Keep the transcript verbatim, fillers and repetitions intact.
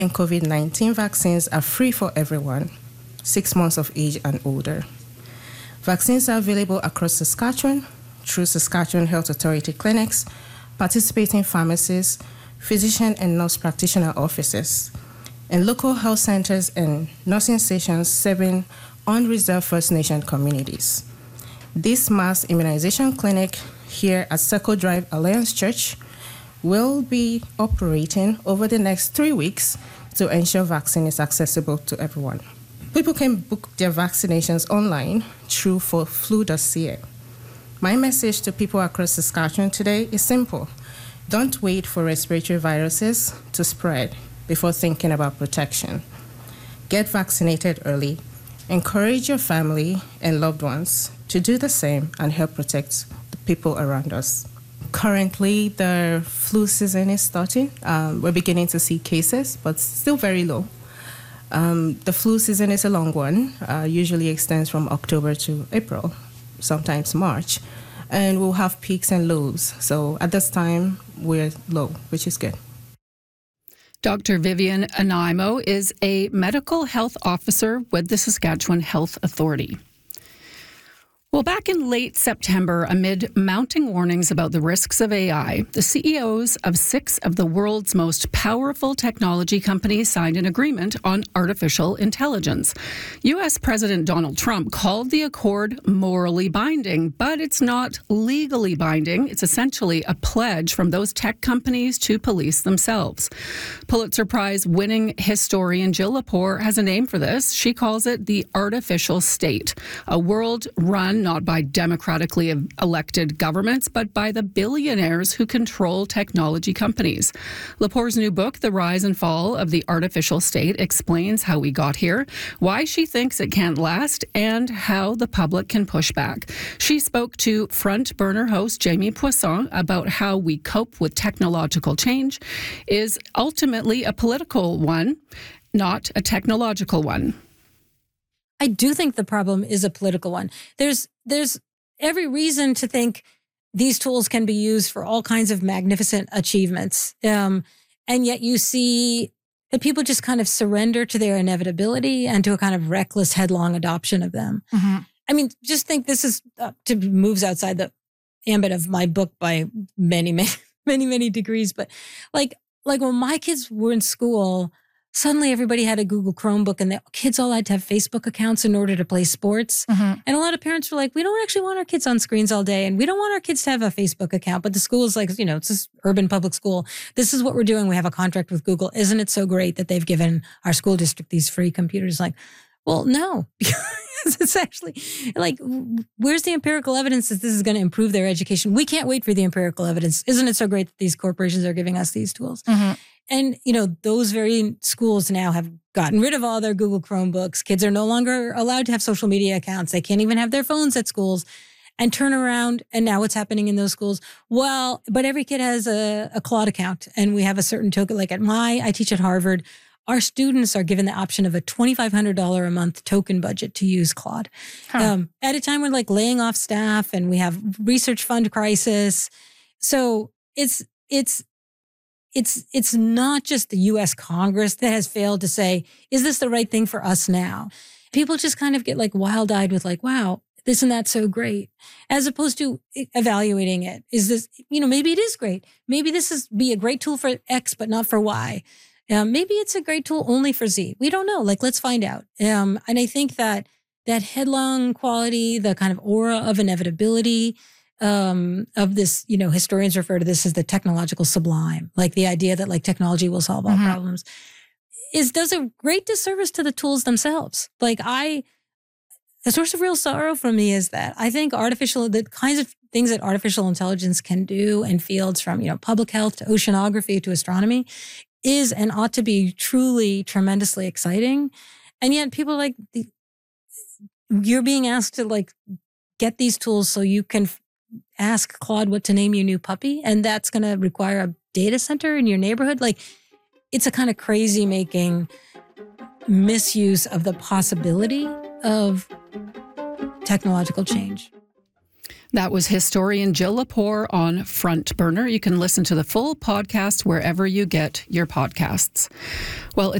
And COVID nineteen vaccines are free for everyone, six months of age and older. Vaccines are available across Saskatchewan through Saskatchewan Health Authority clinics, participating pharmacies, physician and nurse practitioner offices, and local health centers and nursing stations serving unreserved First Nation communities. This mass immunization clinic here at Circle Drive Alliance Church will be operating over the next three weeks to ensure vaccine is accessible to everyone. People can book their vaccinations online through for flu dot c a. My message to people across Saskatchewan today is simple. Don't wait for respiratory viruses to spread before thinking about protection. Get vaccinated early. Encourage your family and loved ones to do the same and help protect the people around us. Currently, the flu season is starting. Um, we're beginning to see cases, but still very low. Um, the flu season is a long one, uh, usually extends from October to April, sometimes March, and we'll have peaks and lows. So at this time, we're low, which is good. Doctor Vivian Anaimo is a medical health officer with the Saskatchewan Health Authority. Well, back in late September, amid mounting warnings about the risks of A I, the C E Os of six of the world's most powerful technology companies signed an agreement on artificial intelligence. U S President Donald Trump called the accord morally binding, but it's not legally binding. It's essentially a pledge from those tech companies to police themselves. Pulitzer Prize winning historian Jill Lepore has a name for this. She calls it the artificial state, a world run not by democratically elected governments, but by the billionaires who control technology companies. Lepore's new book, The Rise and Fall of the Artificial State, explains how we got here, why she thinks it can't last, and how the public can push back. She spoke to Front Burner host Jamie Poisson about how we cope with technological change is ultimately a political one, not a technological one. I do think the problem is a political one. There's there's every reason to think these tools can be used for all kinds of magnificent achievements. Um, and yet you see that people just kind of surrender to their inevitability and to a kind of reckless, headlong adoption of them. Mm-hmm. I mean, just think this is uh, to moves outside the ambit of my book by many, many, many, many degrees. But like, like when my kids were in school, suddenly everybody had a Google Chromebook and the kids all had to have Facebook accounts in order to play sports. Mm-hmm. And a lot of parents were like, we don't actually want our kids on screens all day and we don't want our kids to have a Facebook account. But the school is like, you know, it's this urban public school. This is what we're doing. We have a contract with Google. Isn't it so great that they've given our school district these free computers? Like, well, no, because it's actually like, where's the empirical evidence that this is going to improve their education? We can't wait for the empirical evidence. Isn't it so great that these corporations are giving us these tools? Mm-hmm. And, you know, those very schools now have gotten rid of all their Google Chromebooks. Kids are no longer allowed to have social media accounts. They can't even have their phones at schools. And turn around, and now what's happening in those schools? Well, but every kid has a, a Claude account, and we have a certain token. Like at my, I teach at Harvard. Our students are given the option of a twenty-five hundred dollars a month token budget to use Claude. Huh. Um, at a time when like laying off staff and we have research fund crisis. So it's, it's, It's it's not just the U S Congress that has failed to say, is this the right thing for us now? People just kind of get like wild-eyed with like, wow, isn't that so great? As opposed to evaluating it. Is this, you know, maybe it is great. Maybe this is be a great tool for X, but not for Y. Um, maybe it's a great tool only for Z. We don't know. Like, let's find out. Um, and I think that that headlong quality, the kind of aura of inevitability, Um, of this, you know, historians refer to this as the technological sublime, like the idea that like technology will solve all mm-hmm. problems, is does a great disservice to the tools themselves. Like I, the source of real sorrow for me is that I think artificial, the kinds of things that artificial intelligence can do in fields from, you know, public health to oceanography to astronomy is and ought to be truly tremendously exciting. And yet people like, the, you're being asked to like get these tools so you can ask Claude what to name your new puppy, and that's going to require a data center in your neighborhood. Like, it's a kind of crazy making misuse of the possibility of technological change. That was historian Jill Lepore on Front Burner. You can listen to the full podcast wherever you get your podcasts. Well,